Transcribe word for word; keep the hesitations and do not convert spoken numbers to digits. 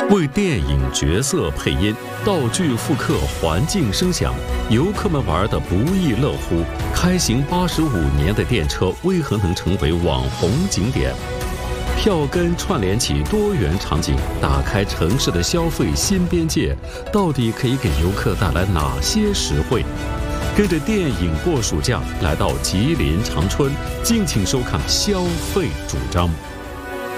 为电影角色配音，道具复刻环境声响，游客们玩得不亦乐乎。开行八十五年的电车为何能成为网红景点？票根串联起多元场景，打开城市的消费新边界，到底可以给游客带来哪些实惠？跟着电影过暑假，来到吉林长春，敬请收看《消费主张》。